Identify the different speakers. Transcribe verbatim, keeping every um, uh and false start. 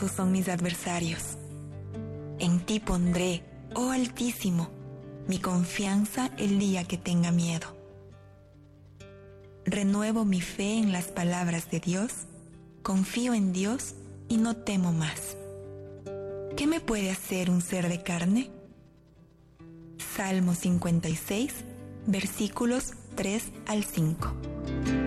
Speaker 1: poderosos son mis adversarios. En ti pondré, oh Altísimo, mi confianza el día que tenga miedo. Renuevo mi fe en las palabras de Dios, confío en Dios y no temo más. ¿Qué me puede hacer un ser de carne? Salmo cincuenta y seis, versículos tres al cinco.